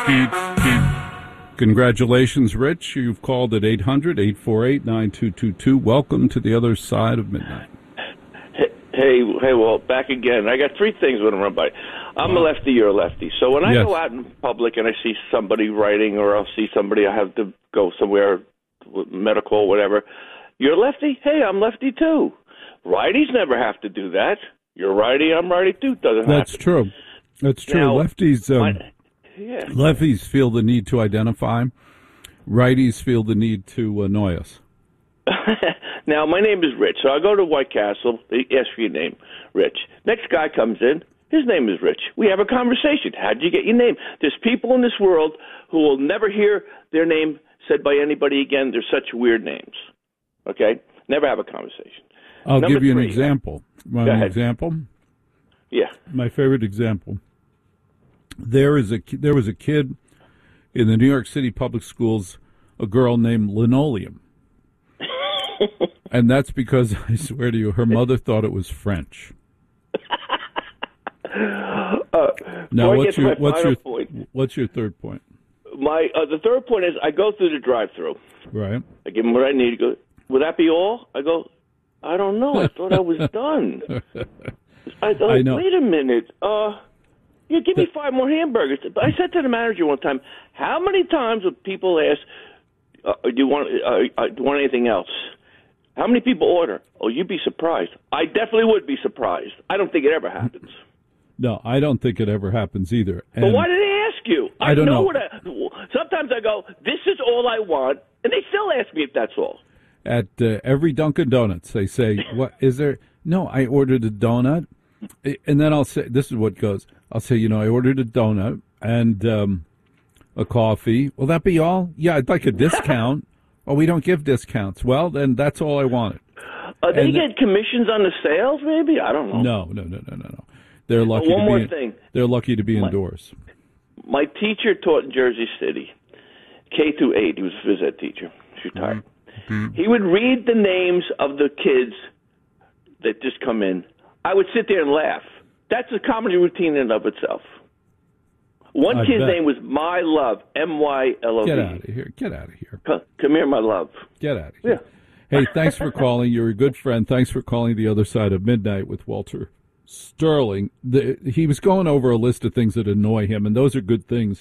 Congratulations, Rich. You've called at 800-848-9222. Welcome to the other side of midnight. Hey, Walt, back again. I got three things I want to run by. I'm a lefty, you're a lefty. So when I go out in public and I see somebody writing, or I'll see somebody, I have to go somewhere, medical, whatever. You're a lefty? Hey, I'm lefty too. Righties never have to do that. You're righty, I'm righty too. That's true. That's true. Now, lefties feel the need to identify. Righties feel the need to annoy us. Now, my name is Rich, so I go to White Castle. They ask for your name, Rich. Next guy comes in. His name is Rich. We have a conversation. How'd you get your name? There's people in this world who will never hear their name said by anybody again. They're such weird names. Okay? Never have a conversation. I'll give you an example. One example? Yeah. My favorite example. There was a kid in the New York City public schools, a girl named Linoleum. And that's because, I swear to you, her mother thought it was French. Now, what's your third point? The third point is I go through the drive-through. Right. I give them what I need. He goes, would that be all? I go, I don't know. I thought I was done. I thought, I know. Wait a minute. You give me 5 more hamburgers. I said to the manager one time, how many times would people ask, do you want anything else? How many people order? Oh, you'd be surprised. I definitely would be surprised. I don't think it ever happens. No, I don't think it ever happens either. And but why did they ask you? I don't know. Sometimes I go, this is all I want, and they still ask me if that's all. At every Dunkin' Donuts, they say, "What is there?" No, I ordered a donut, and then I'll say, "This is what goes." I'll say, I ordered a donut and a coffee. Will that be all? Yeah, I'd like a discount. Oh, we don't give discounts. Well, then that's all I wanted. They get commissions on the sales, maybe? I don't know. No. They're lucky. One more thing. They're lucky to be indoors. My teacher taught in Jersey City, K through 8. He was a phys ed teacher. He's retired. Mm-hmm. He would read the names of the kids that just come in. I would sit there and laugh. That's a comedy routine in and of itself. One kid's name was My Love, M-Y-L-O-V. Get out of here. Come here, my love. Get out of here. Yeah. Hey, thanks for calling. You're a good friend. Thanks for calling the other side of midnight with Walter Sterling. He was going over a list of things that annoy him, and those are good things,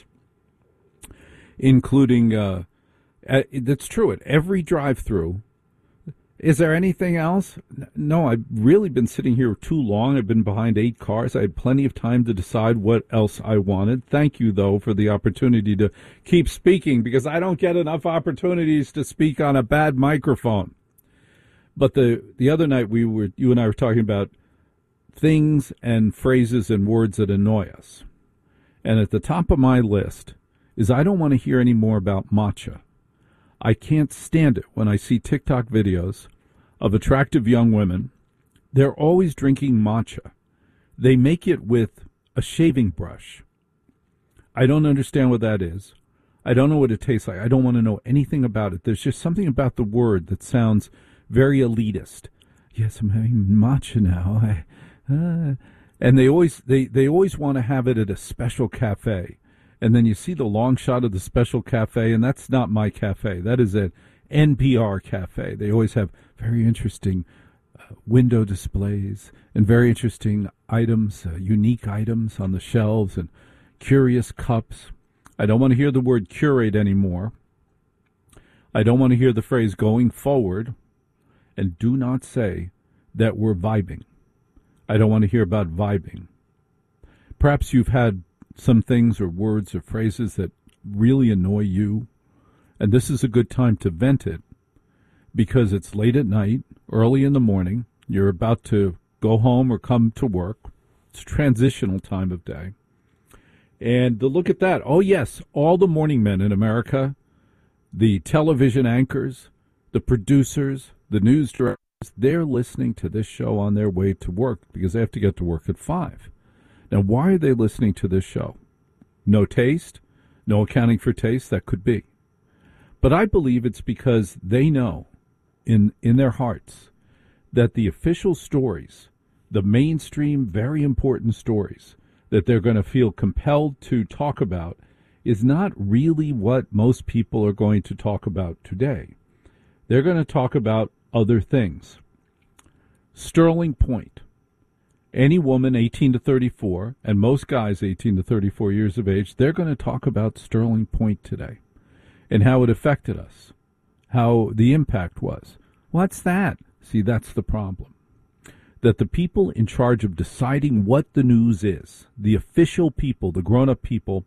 including, that's true, at every drive-through. Is there anything else? No, I've really been sitting here too long. I've been behind 8 cars. I had plenty of time to decide what else I wanted. Thank you, though, for the opportunity to keep speaking, because I don't get enough opportunities to speak on a bad microphone. But the other night you and I were talking about things and phrases and words that annoy us. And at the top of my list is I don't want to hear any more about matcha. I can't stand it when I see TikTok videos of attractive young women. They're always drinking matcha. They make it with a shaving brush. I don't understand what that is. I don't know what it tastes like. I don't want to know anything about it. There's just something about the word that sounds very elitist. Yes, I'm having matcha now. And they always want to have it at a special cafe. And then you see the long shot of the special cafe, and that's not my cafe. That is an NPR cafe. They always have very interesting window displays and very interesting items, unique items on the shelves and curious cups. I don't want to hear the word curate anymore. I don't want to hear the phrase going forward. And do not say that we're vibing. I don't want to hear about vibing. Perhaps you've had some things or words or phrases that really annoy you, and this is a good time to vent it because it's late at night, early in the morning, you're about to go home or come to work. It's a transitional time of day. And look at that. Oh, yes, all the morning men in America, the television anchors, the producers, the news directors, they're listening to this show on their way to work because they have to get to work at 5. Now, why are they listening to this show? No taste? No accounting for taste? That could be. But I believe it's because they know in their hearts that the official stories, the mainstream, very important stories that they're going to feel compelled to talk about is not really what most people are going to talk about today. They're going to talk about other things. Sterling Point. Any woman 18 to 34, and most guys 18 to 34 years of age, they're going to talk about Sterling Point today and how it affected us, how the impact was. What's that? See, that's the problem. That the people in charge of deciding what the news is, the official people, the grown-up people,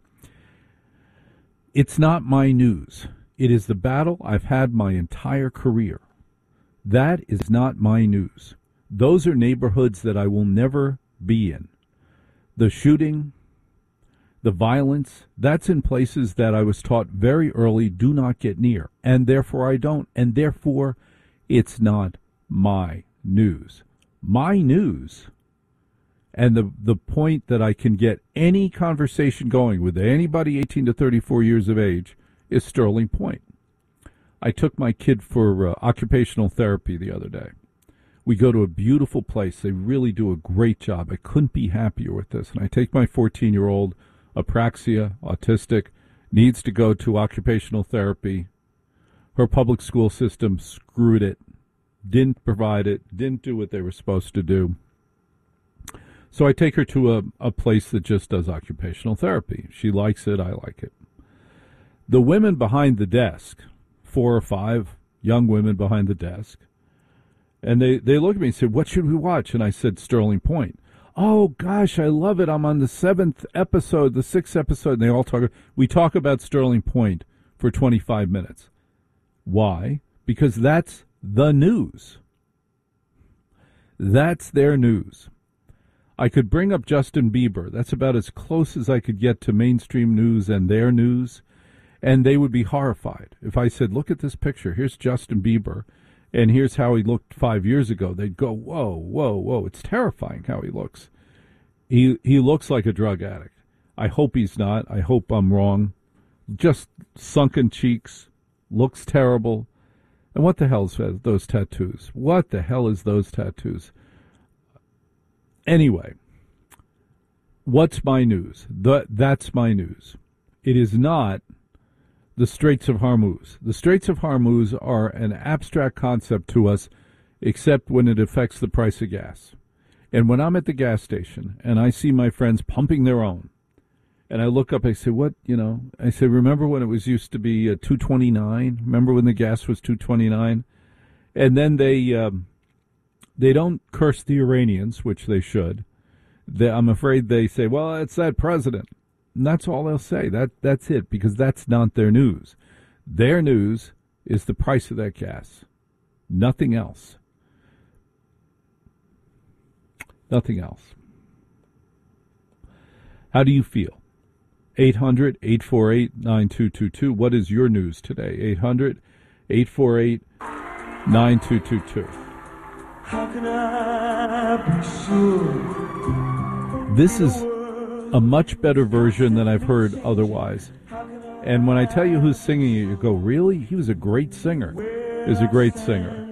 it's not my news. It is the battle I've had my entire career. That is not my news. Those are neighborhoods that I will never be in. The shooting, the violence, that's in places that I was taught very early, do not get near. And therefore I don't. And therefore it's not my news. My news, and the point that I can get any conversation going with anybody 18 to 34 years of age, is Sterling Point. I took my kid for occupational therapy the other day. We go to a beautiful place. They really do a great job. I couldn't be happier with this. And I take my 14-year-old, apraxia, autistic, needs to go to occupational therapy. Her public school system screwed it, didn't provide it, didn't do what they were supposed to do. So I take her to a place that just does occupational therapy. She likes it. I like it. The women behind the desk, 4 or 5 young women behind the desk, and they look at me and say, "What should we watch?" And I said, Sterling Point. "Oh, gosh, I love it. I'm on the 7th episode, the 6th episode." And they all talk. We talk about Sterling Point for 25 minutes. Why? Because that's the news. That's their news. I could bring up Justin Bieber. That's about as close as I could get to mainstream news and their news. And they would be horrified. If I said, "Look at this picture. Here's Justin Bieber, and here's how he looked 5 years ago," they'd go, "Whoa, whoa, whoa. It's terrifying how he looks." He looks like a drug addict. I hope he's not. I hope I'm wrong. Just sunken cheeks. Looks terrible. And what the hell is those tattoos? What the hell is those tattoos? Anyway, what's my news? That's my news. It is not the Straits of Hormuz. The Straits of Hormuz are an abstract concept to us, except when it affects the price of gas. And when I'm at the gas station and I see my friends pumping their own, and I look up, I say, "What, I say, remember when it was used to be $2.29? Remember when the gas was $2.29? And then they don't curse the Iranians, which they should. I'm afraid they say, "Well, it's that president." And that's all they'll say. That's it, because that's not their news. Their news is the price of that gas. Nothing else. Nothing else. How do you feel? 800-848-9222. What is your news today? 800-848-9222. How can I be sure? This is a much better version than I've heard otherwise. And when I tell you who's singing it, you go, "Really? He was a great singer." He was a great singer.